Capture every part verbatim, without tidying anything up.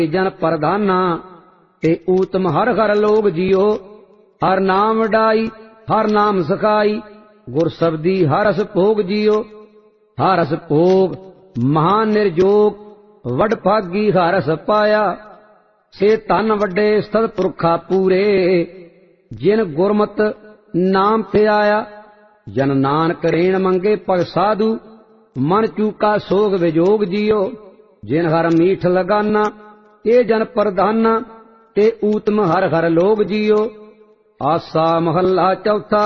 ਜਨ ਪ੍ਰਧਾਨਾ ਤੇ ਊਤਮ ਹਰ ਹਰ ਲੋਗ ਜੀਓ। ਹਰ ਨਾਮ ਵਡਾਈ ਹਰ ਨਾਮ ਸਖਾਈ ਗੁਰ ਸਬਦੀ ਹਰ ਰਸ ਭੋਗ ਜੀਓ। ਹਰ ਰਸ ਭੋਗ ਮਹਾਨ ਨਿਰਜੋਗ ਵਡ ਭਾਗੀ ਹਰ ਰਸ ਪਾਇਆ। ਸੇ ਧਨ ਵੱਡੇ ਸਤ ਪੁਰਖਾ ਪੂਰੇ ਜਿਨ ਗੁਰਮਤ ਨਾਮ ਧਿਆਇਆ। ਜਨ ਨਾਨਕ ਰੇਣ ਮੰਗੇ ਭਗਤ ਸਾਧੂ ਮਨ ਚੂਕਾ ਸੋਗ ਵਿਜੋਗ ਜੀਓ। ਜਿਨ ਹਰ ਮੀਠ ਲਗਾਨਾ ਇਹ ਜਨ ਪ੍ਰਧਾਨਾ ਤੇ ਊਤਮ ਹਰ ਹਰ ਲੋਗ ਜੀਓ। ਆਸਾ ਮਹੱਲਾ ਚੌਥਾ।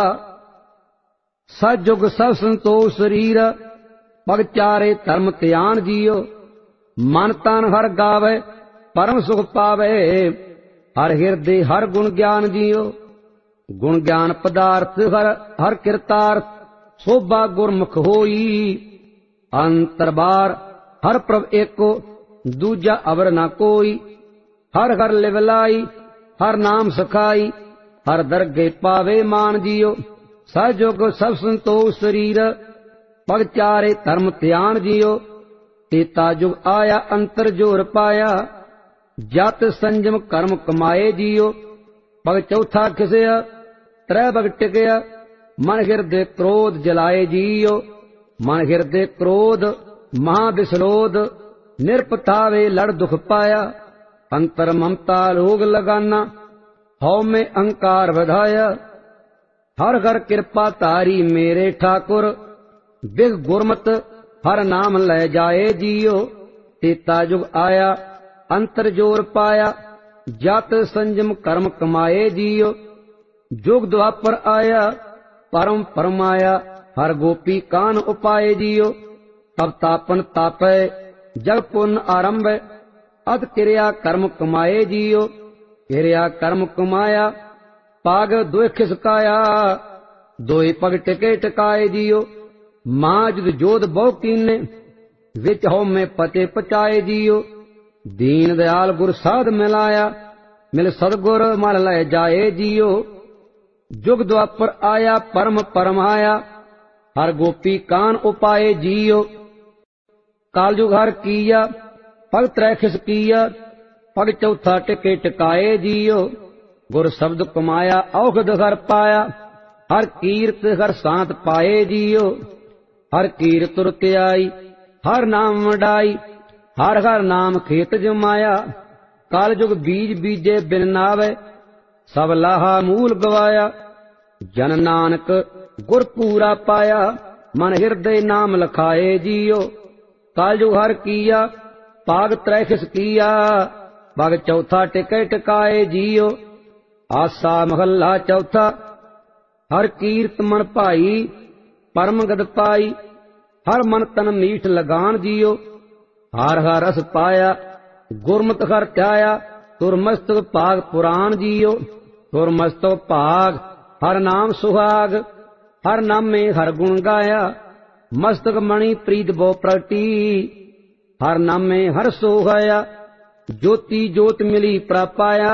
ਸਜੁਗ ਸਭ ਸੰਤੋਖ ਸਰੀਰ ਭਗਤ ਚਾਰੇ ਧਰਮ ਧਿਆਨ ਜੀਓ। ਮਨ ਤਨ ਹਰ ਗਾਵੇ ਪਰਮ ਸੁਖ ਪਾਵੇ ਹਰ ਹਿਰਦੇ ਹਰ ਗੁਣ ਗਿਆਨ ਜੀਓ। ਗੁਣ ਗਿਆਨ ਪਦਾਰਥ ਹਰ ਹਰ ਕਿਰਤਾਰਥ ਸੋਭਾ ਗੁਰਮੁਖ ਹੋਈ। ਅੰਤਰਬਾਰ ਹਰ ਪ੍ਰਭ ਏਕੋ ਦੂਜਾ ਅਵਰ ਨਾ ਕੋਈ। ਹਰ ਹਰ ਲਿਵਲਾਈ ਹਰ ਨਾਮ ਸਖਾਈ ਹਰ ਦਰਗੇ ਪਾਵੇ ਮਾਨ ਜੀਓ। ਸਜੁਗ ਸਭ ਸੰਤੋਖ ਸਰੀਰ ਭਗਤ ਚਾਰੇ ਧਰਮ ਧਿਆਨ ਜੀਓ। ਤੇਤਾ ਜੁਗ ਆਇਆ ਅੰਤਰ ਜੋਰ ਪਾਇਆ ਜਤ ਸੰਜਮ ਕਰਮ ਕਮਾਏ ਜੀਓ। ਭਗਤ ਚੌਥਾ ਖਿਸਿਆ ਤ੍ਰੈ ਭਗਤ ਟਿਕਿਆ ਮਨ ਹਿਰਦੇ ਕ੍ਰੋਧ ਜਲਾਏ ਜੀਓ। ਮਨ ਹਿਰਦੇ ਕ੍ਰੋਧ ਮਹਾ ਬਿਸਲੋਦ ਨਿਰਪਤਾਵੇ ਲੜ ਦੁਖ ਪਾਇਆ। ਅੰਤਰ ਮਮਤਾ ਲੋਗ ਲਗਾਨਾ ਹਉ ਮੈਂ ਅਹੰਕਾਰ ਵਧਾਇਆ। ਹਰ ਹਰ ਕਿਰਪਾ ਧਾਰੀ ਮੇਰੇ ਠਾਕੁਰ ਬਿਗ ਗੁਰਮਤ ਹਰ ਨਾਮ ਲੈ ਜਾਏ ਜੀਓ। ਤੇਤਾ ਜੁਗ ਆਇਆ ਅੰਤਰ ਜੋਰ ਪਾਇਆ ਜਤ ਸੰਜਮ ਕਰਮ ਕਮਾਏ ਜੀਓ। ਜੁਗ ਦੁਆਪਰ ਆਇਆ ਪਰਮ ਪਰਮਾਇਆ ਹਰ ਗੋਪੀ ਕਾਨ ਉਪਾਏ ਜੀਓ। ਤਬ ਤਾਪਨ ਤਾਪੈ ਜਗ ਪੁੰਨ ਆਰੰਭੈ ਅਤ ਕਿਰਿਆ ਕਰਮ ਕਮਾਏ ਜੀਓ। ਕਿਰਿਆ ਕਰਮ ਕਮਾਇਆ ਪਾਗ ਦੁਇ ਖਿਸਕਾਇਆ ਦੋਇ ਪਗ ਟਿਕੇ ਟਿਕਾਏ ਜੀਓ। ਮਾਜਦ ਜੋਧ ਬਹੁ ਕੀਨੇ ਵਿੱਚ ਹਉ ਮੈਂ ਪਤੇ ਪਚਾਏ ਜੀਓ। ਦੀਨ ਦਿਆਲ ਗੁਰ ਸਾਧ ਮਿਲਾਇਆ ਮਿਲ ਸਤਗੁਰ ਮਲ ਲੈ ਜਾਏ ਜੀਓ। ਜੁਗ ਦੁਆਪਰ ਆਇਆ ਪਰਮ ਪਰਮਾਇਆ ਹਰ ਗੋਪੀ ਕਾਨ ਉਪਾਏ ਜੀਓ। ਕਾਲ ਜੁਗ ਹਰ ਕੀਆ ਪਗ ਤ੍ਰੈ ਖਿਸਕੀਆ ਪਗ ਚੌਥਾ ਟਿਕੇ ਟਿਕਾਏ ਜੀਓ। ਗੁਰ ਸ਼ਬਦ ਕਮਾਇਆ ਔਖਦ ਹਰ ਪਾਇਆ ਹਰ ਕੀਰਤ ਹਰ ਸਾਂਤ ਪਾਏ ਜੀਓ। ਹਰ ਕੀਰਤ ਤੁਰ ਕੇ ਆਈ ਹਰ ਨਾਮ ਵਡਾਈ ਹਰ ਹਰ ਨਾਮ ਖੇਤ ਜਮਾਇਆ। ਕਾਲ ਜੁਗ ਬੀਜ ਬੀਜੇ ਬਿਨ ਨਾਵੇ ਸਭ ਲਾਹਾ ਮੂਲ ਗਵਾਇਆ। ਜਨ ਨਾਨਕ ਗੁਰ ਪੂਰਾ ਪਾਇਆ ਮਨ ਹਿਰਦੇ ਨਾਮ ਲਖਾਏ ਜੀਓ। ਕਾਲ ਜੁਗ ਹਰ ਕੀਆ ਪਾਗ ਤ੍ਰੈ ਖਿਸਕੀਆ ਪਗ ਚੌਥਾ ਟਿਕੇ ਟਿਕਾਏ ਜੀਓ। ਆਸਾ ਮਹੱਲਾ ਚੌਥਾ। ਹਰ ਕੀਰਤ ਮਨ ਭਾਈ ਪਰਮ ਗਦ ਪਾਈ ਹਰ ਮਨ ਤਨ ਮੀਠ ਲਗਾਨ ਜੀਓ। ਹਰ ਹਰ ਰਸ ਪਾਇਆ ਗੁਰਮਤਿ ਹਰ ਧਿਆਇਆ ਤੁਰ ਮਸਤਕ ਭਾਗ ਪੁਰਾਣ ਜੀਓ। ਤੁਰ ਮਸਤਕ ਭਾਗ ਹਰ ਨਾਮ ਸੁਹਾਗ ਹਰ ਨਾਮੇ ਹਰ ਗੁਣ ਗਾਇਆ। ਮਸਤਕ ਮਣੀ ਪ੍ਰੀਤ ਬੋ ਪ੍ਰਗਟੀ ਹਰ ਨਾਮੇ ਹਰ ਸੋਹਾਇਆ। ਜੋਤੀ ਜੋਤ ਮਿਲੀ ਪ੍ਰਾਪਾਇਆ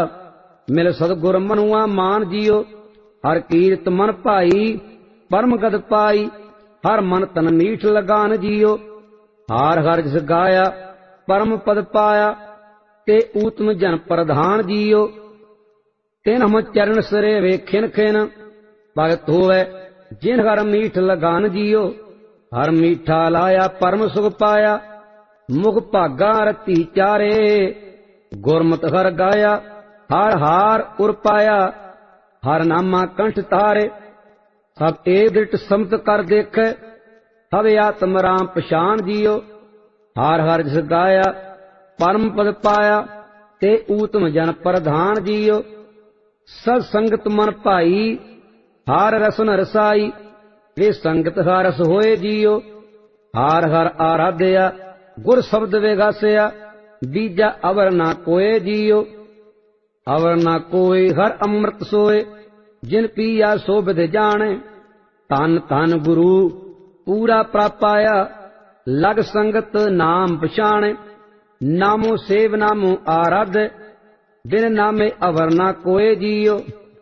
ਮਿਲ ਸਤਿਗੁਰ ਮਨੁਆ ਮਾਨ ਜੀਓ। ਹਰ ਕੀਰਤ ਮਨ ਭਾਈ ਪਰਮ ਗਦ ਪਾਈ ਹਰ ਮਨ ਤਨ ਮੀਠ ਲਗਾਨ ਜੀਓ। ਹਾਰ ਹਰ ਜਿਸ ਗਾਇਆ ਪਰਮ ਪਦ ਪਾਇਆ ਤੇ ਊਤਮ ਜਨ ਪ੍ਰਧਾਨ ਜੀਓ। ਤਿਨ ਹਮ ਚਰਨ ਸਰੇ ਵੇਖਿਨ ਖਿਨ ਭਗਤ ਹੋਵੇ ਜਿਨ ਹਰ ਮੀਠ ਲਗਾਨ ਜੀਓ। ਹਰ ਮੀਠਾ ਲਾਇਆ ਪਰਮ ਸੁਖ ਪਾਇਆ ਮੁਖ ਭਾਗਾ ਰਤੀ ਚਾਰੇ। ਗੁਰਮਤਿ ਹਰ ਗਾਇਆ ਹਰ ਹਾਰ ਉਰ ਪਾਇਆ ਹਰ ਨਾਮਾ ਕੰਠ ਤਾਰੇ। ਸਭ ਏ ਦ੍ਰਿਟ ਸਮਤ ਕਰ ਦੇਖੈ ਹਵੇ ਆਤਮ ਰਾਮ ਪਛਾਨ ਜੀਓ। ਹਰ ਹਰ ਜਿਸ ਗਾਇਆ ਪਰਮ ਪਦ ਪਾਇਆ ਤੇ ਊਤਮ ਜਨ ਪ੍ਰਧਾਨ ਜੀਓ। ਸਤ ਸੰਗਤ ਮਨ ਭਾਈ ਹਰ ਰਸਨ ਰਸਾਈ ਵੇ ਸੰਗਤ ਹਰ ਰਸ ਹੋਏ ਜੀਓ। ਹਰ ਹਰ ਆਰਾਧਿਆ ਗੁਰ ਸ਼ਬਦ ਵਿਗਾਸਿਆ ਬੀਜਾ ਅਵਰ ਨਾ ਕੋਏ ਜੀਓ। ਅਵਰ ਨਾ ਕੋਏ ਹਰ ਅੰਮ੍ਰਿਤ ਸੋਏ ਜਿਨ ਪੀਆ ਸੋ ਬਿਧ ਜਾਣੇ। ਧੰਨ ਧੰਨ ਗੁਰੂ ਪੂਰਾ ਪ੍ਰਾਪਾਇਆ ਲਗ ਸੰਗਤ ਨਾਮ ਪਛਾਣੇ। ਨਾਮੋ ਸੇਵ ਨਾਮੋ ਆਰਾਧ ਬਿਨ ਨਾਮੇ ਅਵਰ ਨਾ ਕੋਏ ਜੀਓ।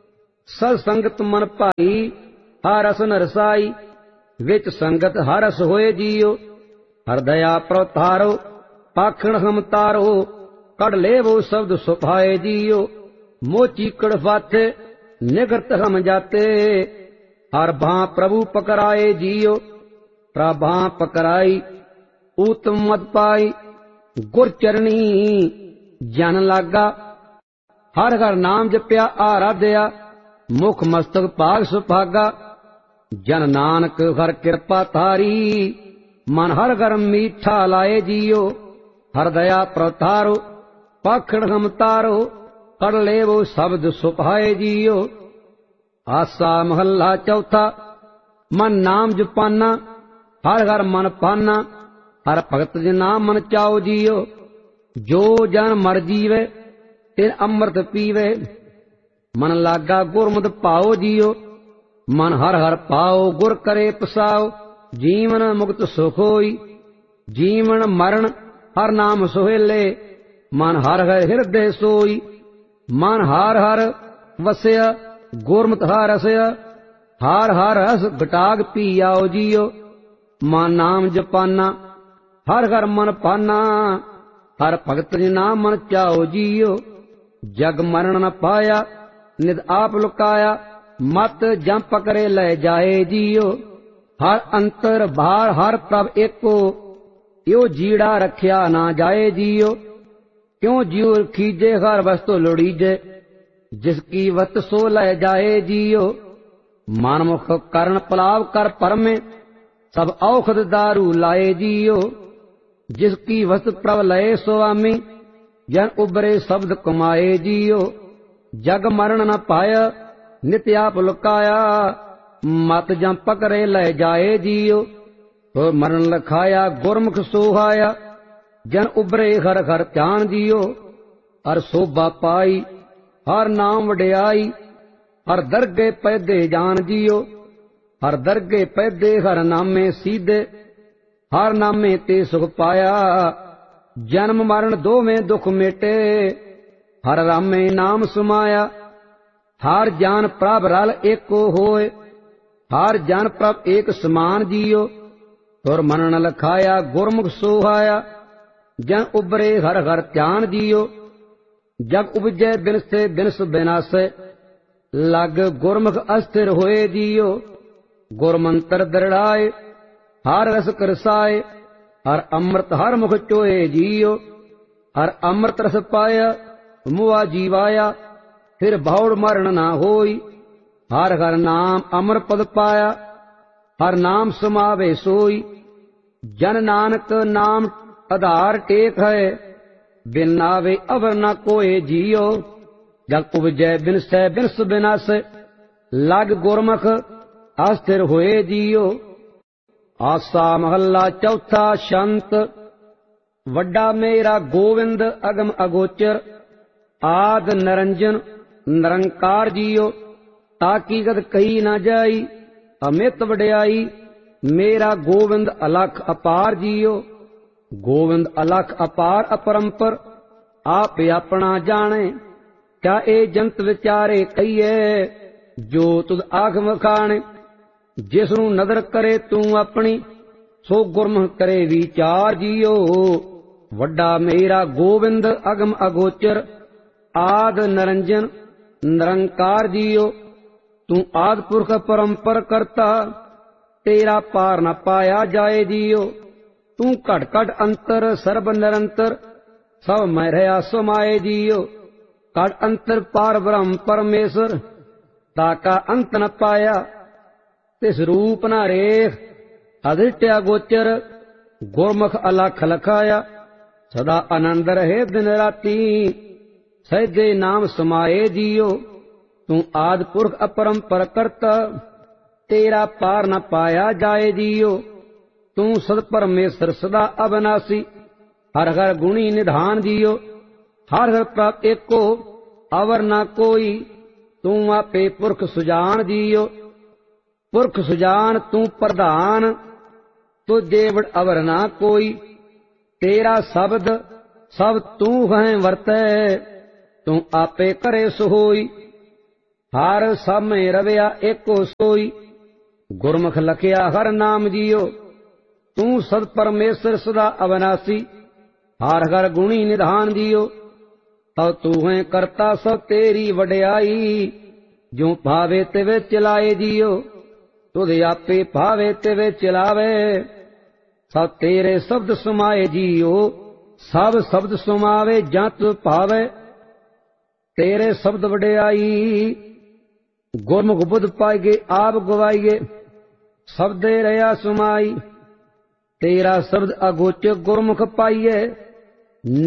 ਸਤ ਸੰਗਤ ਮਨ ਭਾਈ ਹਰ ਰਸਨ ਰਸਾਈ ਵਿੱਚ ਸੰਗਤ ਹਰ ਰਸ ਹੋਏ ਜੀਓ। ਹਰ ਦਇਆ ਪ੍ਰਤਾਰੋ ਪਾਖਣ ਹਮ ਤਾਰੋ ਕੜ ਲੇਵੋ ਸ਼ਬਦ ਸੁਭਾਏ ਜੀਓ। ਮੋਹ ਚੀਕੜ ਫਾਥੇ ਨਿਗਰਤ ਹਮ ਜਾਤੇ। ਹਰ ਭਾਂ ਪ੍ਰਭੂ ਪਕਰਾਏ ਜੀਓ। ਪ੍ਰਭਾਂ ਪਕਰਾਈ ਊਤਮ ਮਦ ਪਾਈ। ਗੁਰ ਚਰਣੀ ਜਨ ਲਾਗਾ। ਹਰ ਹਰ ਨਾਮ ਜਪਿਆ ਆਰਾਧਿਆ। ਮੁਖ ਮਸਤਕ ਭਾਗ ਸੁਭਾਗਾ। ਜਨ ਨਾਨਕ ਹਰ ਕਿਰਪਾ ਤਾਰੀ। ਮਨ ਹਰ ਘਰ ਮੀਠਾ ਲਾਏ ਜੀਓ। ਹਰ ਦਇਆ ਪ੍ਰਤਾਰੋ ਪਾਖੜ ਹਮ ਤਾਰੋ। ਕੜ ਲੇਵੋ ਸ਼ਬਦ ਸੁਭਾਏ ਜੀਓ। ਆਸਾ ਮਹੱਲਾ ਚੌਥਾ। ਮਨ ਨਾਮ ਜਪਾਨਾ ਹਰ ਹਰ ਮਨ ਪਾਨਾ। ਹਰ ਭਗਤ ਜਿਨਾ ਮਨ ਚਾਓ ਜੀਓ। ਜੋ ਜਨ ਮਰ ਜੀਵੇ ਤਿਨ ਅੰਮ੍ਰਿਤ ਪੀਵੇ। ਮਨ ਲਾਗਾ ਗੁਰਮਤਿ ਭਾਓ ਜੀਓ। ਮਨ ਹਰ ਹਰ ਪਾਓ ਗੁਰ ਕਰੇ ਪਸਾਓ। ਜੀਵਨ ਮੁਕਤ ਸੁਖ ਹੋਈ। ਜੀਵਨ ਮਰਨ ਹਰ ਨਾਮ ਸੁਹੇਲੇ। ਮਨ ਹਰ ਹਰ ਹਿਰਦੇ ਸੋਈ। ਮਨ ਹਰ ਹਰ ਵਸਿਆ ਗੁਰਮਤਿ ਹਰ ਰਸਿਆ। ਹਰ ਹਰ ਰਸ ਘਟਾਗ ਪੀ ਆਓ ਜੀਓ। ਮਨ ਨਾਮ ਜਪਾਨਾ ਹਰ ਹਰ ਮਨ ਪਾਨਾ। ਹਰ ਭਗਤ ਜਿਨਾ ਮਨ ਚਾਓ ਜੀਓ। ਜਗ ਮਰਨ ਨ ਪਾਇਆ ਨਿਦ ਆਪ ਲੁਕਾਇਆ। ਮਤ ਜਮ ਪਕਰੇ ਲੈ ਜਾਏ ਜੀਓ। ਹਰ ਅੰਤਰ ਬਾਹਰ ਹਰ ਪ੍ਰਭ ਏਕੋ। ਇਉ ਜੀੜਾ ਰਖਿਆ ਨਾ ਜਾਏ ਜੀਓ। ਕਿਉ ਜਿਉ ਖੀਜੇ ਹਰ ਵਸਤੂ ਲੋੜੀਜੇ। ਜਿਸ ਕੀ ਵਤ ਸੋ ਲੈ ਜਾਏ ਜੀਓ। ਮਨਮੁਖ ਕਰਨ ਪਲਾਵ ਕਰ ਪਰਮੇ। ਸਭ ਔਖਦ ਦਾਰੂ ਲਾਏ ਜੀਓ। ਜਿਸ ਕੀ ਵਸਤ ਪ੍ਰਭ ਲਏ ਸੁਆਮੀ। ਜਨ ਉਬਰੇ ਸ਼ਬਦ ਕਮਾਏ ਜੀਓ। ਜਗ ਮਰਨ ਨ ਪਾਇਆ ਨਿਤ ਆਪ ਲੁਕਾਇਆ। ਮਤ ਜਮ ਪਕਰੇ ਲੈ ਜਾਏ ਜੀਓ। ਹੋ ਮਰਨ ਲਖਾਇਆ ਗੁਰਮੁਖ ਸੋਹਾਇਆ। ਜਨ ਉਬਰੇ ਹਰ ਹਰ ਧਿਆਨ ਜੀਓ। ਹਰ ਸੋਭਾ ਪਾਈ ਹਰ ਨਾਮ ਵਡਿਆਈ। ਹਰ ਦਰਗੇ ਪੈਦੇ ਜਾਨ ਜੀਓ। ਹਰ ਦਰਗੇ ਪੈਦੇ ਹਰ ਨਾਮੇ ਸੀਧੇ। ਹਰ ਨਾਮੇ ਤੇ ਸੁਖ ਪਾਇਆ। ਜਨਮ ਮਰਨ ਦੋਵੇਂ ਦੁਖ ਮੇਟੇ। ਹਰ ਰਾਮੇ ਨਾਮ ਸਮਾਇਆ। ਹਰ ਜਾਨ ਪ੍ਰਭ ਰਲ ਏਕੋ ਹੋਏ। ਹਰ ਜਨ ਪ੍ਰਭ ਏਕ ਸਮਾਨ ਜੀਓ। ਤੁਰ ਮਨ ਨ ਲਖਾਇਆ ਗੁਰਮੁਖ ਸੋਹਾਇਆ। ਜਨ ਉਬਰੇ ਹਰ ਹਰ ਧਿਆਨ ਜੀਓ। ਜਗ ਉਪਜੈ ਬਿਨਸੇ ਬਿਨਸ ਬਿਨਾਸੇ। ਲਗ ਗੁਰਮੁਖ ਅਸਥਿਰ ਹੋਏ ਜੀਓ। ਗੁਰਮੰਤਰ ਦ੍ਰਿੜਾਏ ਹਰ ਰਸ ਕਰਸਾਏ। ਹਰ ਅੰਮ੍ਰਿਤ ਹਰ ਮੁਖ ਚੋਏ ਜੀਓ। ਹਰ ਅੰਮ੍ਰਿਤ ਰਸ ਪਾਇਆ ਮੁਆ ਜੀਵਾਇਆ। ਫਿਰ ਭੌੜ ਮਰਨ ਨਾ ਹੋਈ। ਹਰ ਹਰ ਨਾਮ ਅਮਰ ਪਦ ਪਾਇਆ। ਹਰ ਨਾਮ ਸਮਾਵੇ ਸੋਈ। ਜਨ ਨਾਨਕ ਨਾਮ ਆਧਾਰ ਟੇਕ ਹੈ। ਬਿਨ ਨਾਵੇ ਅਵਰ ਨਾ ਕੋਏ ਜੀਓ। ਜਗ ਉਪਜੈ ਬਿਨਸੈ ਬਿਨਸ ਬਿਨਾਸੇ। ਲਗ ਗੁਰਮੁਖ ਅਸਥਿਰ ਹੋਏ ਜੀਓ। ਆਸਾ ਮਹੱਲਾ ਚੌਥਾ। ਸ਼ੰਤ ਵੱਡਾ ਮੇਰਾ ਗੋਵਿੰਦ ਅਗਮ ਅਗੋਚਰ। ਆਦ ਨਰੰਜਨ ਨਿਰੰਕਾਰ ਜੀਓ। ਤਾਕੀਗਤ ਕਹੀ ਨਾ ਜਾਈ ਅਮਿਤ ਵਡਿਆਈ। ਮੇਰਾ ਗੋਵਿੰਦ ਅਲਖ ਅਪਾਰ ਜੀਓ। ਗੋਵਿੰਦ ਅਲਖ ਅਪਾਰ ਅਪਰੰਪਰ। ਆਪ ਆਪਣਾ ਜਾਣੇ ਕਿਆ ਇਹ ਜੰਤ ਵਿਚਾਰੇ ਕਹੀਏ। ਜੋ ਤੁਧ ਆਖ ਮਖਾਣੇ। ਜਿਸ ਨੂੰ ਨਦਰ ਕਰੇ ਤੂੰ ਆਪਣੀ। ਸੋ ਗੁਰਮੁਖ ਕਰੇ ਵਿਚਾਰ ਜੀਓ। ਵੱਡਾ ਮੇਰਾ ਗੋਵਿੰਦ ਅਗਮ ਅਗੋਚਰ। ਆਦ ਨਰੰਜਨ ਨਿਰੰਕਾਰ ਜੀਓ। ਤੂੰ ਆਦ ਪੁਰਖ ਪਰੰਪਰ ਕਰਤਾ। ਤੇਰਾ ਪਾਰ ਨ ਪਾਇਆ ਜਾਏ ਜੀਓ। ਤੂੰ ਘਟ ਘਟ ਅੰਤਰ ਸਰਬ ਨਿਰੰਤਰ। ਸਭ ਮੈਂ ਰਹਾ ਸਮਾਏ ਜੀਓ। ਘਟ ਅੰਤਰ ਪਾਰ ਬ੍ਰਹਮ ਪਰਮੇਸ਼ਰ। ਤਾਕਾ ਅੰਤ ਨ ਪਾਇਆ। ਤਿਸ ਰੂਪ ਨ ਰੇਖ ਅਦ੍ਰਿਟਿਆ ਗੋਚਰ। ਗੁਰਮੁਖ ਅਲਖ ਲਖਾਇਆ। ਸਦਾ ਆਨੰਦ ਰਹੇ ਦਿਨ ਰਾਤੀ। ਸਹਿਜੇ ਨਾਮ ਸਮਾਏ ਜੀਓ। ਤੂੰ ਆਦਿ ਪੁਰਖ ਅਪਰੰਪਰ ਕਰਤਾ। ਤੇਰਾ ਪਾਰ ਨ ਪਾਇਆ ਜਾਏ ਜੀਓ। ਤੂੰ ਸਦ ਪਰਮੇਸ਼ਰ ਸਦਾ ਅਬਨਾਸੀ। ਹਰ ਹਰ ਗੁਣੀ ਨਿਧਾਨ ਜੀਓ। ਹਰ ਹਰ ਪ੍ਰਭ ਏਕੋ ਅਵਰ ਨਾ ਕੋਈ। ਤੂੰ ਆਪੇ ਪੁਰਖ ਸੁਜਾਨ ਜੀਓ। ਪੁਰਖ ਸੁਜਾਨ ਤੂੰ ਪ੍ਰਧਾਨ। ਤੂੰ ਦੇਵੜ ਅਵਰ ਨਾ ਕੋਈ। ਤੇਰਾ ਸ਼ਬਦ ਸਭ ਤੂੰ ਹੈ ਵਰਤੈ। ਤੂੰ ਆਪੇ ਕਰੇ ਸੋਈ। ਹਰ ਸਾਮੇ ਰਵਿਆ ਏਕੋ ਸੋਈ। ਗੁਰਮੁਖ ਲਖਿਆ ਹਰ ਨਾਮ ਜੀਓ। ਤੂੰ ਸਦ ਪਰਮੇਸ਼ਰ ਸਦਾ ਅਵਨਾਸੀ। ਹਰ ਹਰ ਗੁਣੀ ਨਿਧਾਨ ਜੀਓ। ਸਭ ਤੂੰ ਹੈ ਕਰਤਾ ਸਭ ਤੇਰੀ ਵਡਿਆਈ। ਜੋ ਭਾਵੇ ਤਿਵੇਂ ਚਲਾਏ ਜੀਓ, ਤੁਧ ਆਪੇ ਭਾਵੇ ਤਿਵੇਂ ਚਲਾਵੇ। ਸਭ ਤੇਰੇ ਸ਼ਬਦ ਸਮਾਏ ਜੀਓ, ਸਭ ਸ਼ਬਦ ਸਮਾਵੇ ਜਾਂ ਤੁ ਭਾਵੇ। ਤੇਰੇ ਸ਼ਬਦ ਵਡਿਆਈ, ਗੁਰਮੁਖ ਬੁੱਧ ਪਾਈਏ ਆਪ ਗਵਾਈਏ। ਸ਼ਬਦੇ ਰਹਾ ਸੁਮਾਈ, ਤੇਰਾ ਸ਼ਬਦ ਅਗੋਚਰ ਗੁਰਮੁਖ ਪਾਈਏ।